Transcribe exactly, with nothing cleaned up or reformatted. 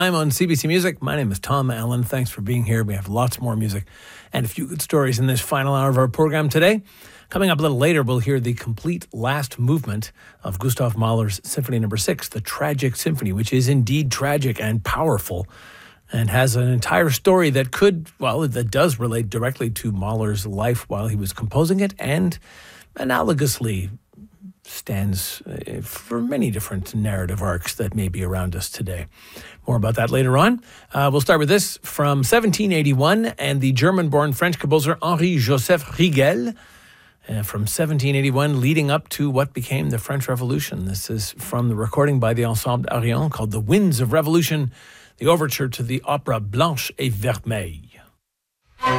I'm on C B C Music. My name is Tom Allen. Thanks for being here. We have lots more music and a few good stories in this final hour of our program today. Coming up a little later, we'll hear the complete last movement of Gustav Mahler's Symphony Number Six, the Tragic Symphony, which is indeed tragic and powerful and has an entire story that could, well, that does relate directly to Mahler's life while he was composing it and analogously stands for many different narrative arcs that may be around us today. More about that later on. Uh, we'll start with this from seventeen eighty-one and the German-born French composer Henri-Joseph Rigel uh, from seventeen eighty-one leading up to what became the French Revolution. This is from the recording by the Ensemble Arion called The Winds of Revolution, the overture to the opera Blanche et Vermeille.